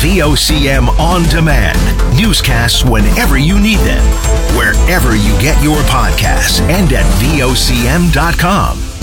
VOCM On Demand. Newscasts whenever you need them, wherever you get your podcasts, and at VOCM.com.